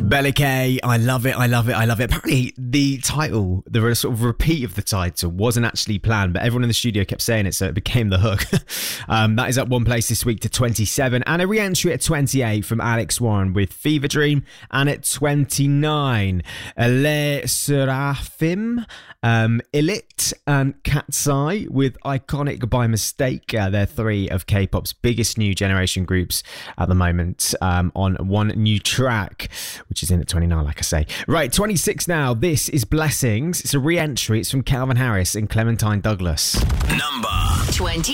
Bellic, I love it. Apparently, the title, the sort of repeat of the title, wasn't actually planned, but everyone in the studio kept saying it, so it became the hook. That is up one place this week to 27, and a re-entry at 28 from Alex Warren with Fever Dream, and at 29, Les Seraphim, Illit, and Cat's Eye with Iconic by Mistake. They're three of K-pop's biggest new generation groups at the moment, on one new track, which is in at 29, like I say. Right, 26 now. This is Blessings. It's a re-entry. It's from Calvin Harris and Clementine Douglas. Number 26.